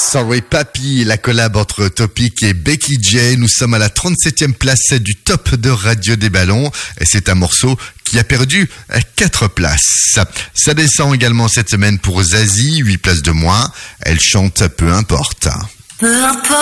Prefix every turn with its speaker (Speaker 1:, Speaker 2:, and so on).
Speaker 1: Sorry Papi, la collab entre Topic et Becky J. Nous sommes à la 37e place du top de Radio des Ballons. Et c'est un morceau qui a perdu 4 places. Ça descend également cette semaine pour Zazie, 8 places de moins. Elle chante Peu importe.
Speaker 2: Peu importe.